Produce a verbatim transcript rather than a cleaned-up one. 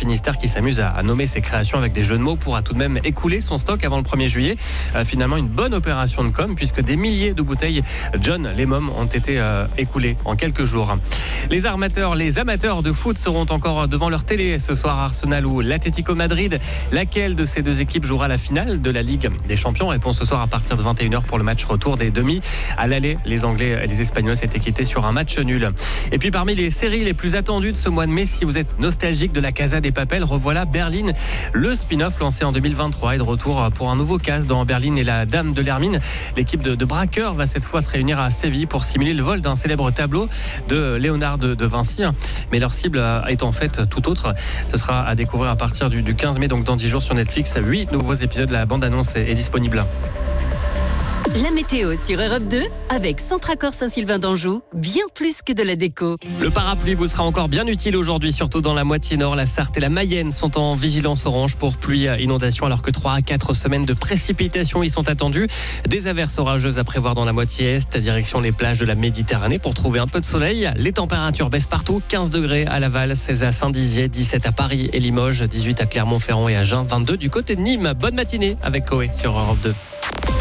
Finistère qui s'amuse à, à nommer ses créations avec des jeux de mots pourra tout de même écouler son stock avant le premier juillet. Euh, finalement, une bonne opération de com puisque des milliers de bouteilles John Lemon ont été euh, écoulées en quelques jours. Les armateurs, les amateurs de foot seront encore devant leur télé ce soir à Arsenal ou l'Atlético Madrid. Laquelle de ces deux équipes jouera la finale de la Ligue des Champions? Réponse ce soir à partir de vingt et une heures pour le match retour des demi. À l'aller, les Anglais et les Espagnols s'étaient quittés sur un match nul. Et puis parmi les séries les plus attendues de ce mois de mai, si vous êtes nostalgique de la Casa des Papel, revoilà Berlin. Le spin-off lancé en deux mille vingt-trois est de retour pour un nouveau cast dans Berlin et la Dame de l'Hermine. L'équipe de, de braqueurs va cette fois se réunir à Séville pour simuler le vol d'un célèbre tableau de Léonard de, de Vinci. Mais leur cible est en fait tout autre. Ce sera à découvrir à partir du, du quinze mai, donc dans dix jours sur Netflix. huit nouveaux épisodes. La bande-annonce est, est disponible. La météo sur Europe deux avec Centracor Saint-Sylvain d'Anjou, bien plus que de la déco. Le parapluie vous sera encore bien utile aujourd'hui, surtout dans la moitié nord. La Sarthe et la Mayenne sont en vigilance orange pour pluie et inondation, alors que trois à quatre semaines de précipitations y sont attendues. Des averses orageuses à prévoir dans la moitié est, direction les plages de la Méditerranée pour trouver un peu de soleil. Les températures baissent partout, quinze degrés à Laval, seize à Saint-Dizier, dix-sept à Paris et Limoges, dix-huit à Clermont-Ferrand et Agen, vingt-deux du côté de Nîmes. Bonne matinée avec Koé sur Europe deux.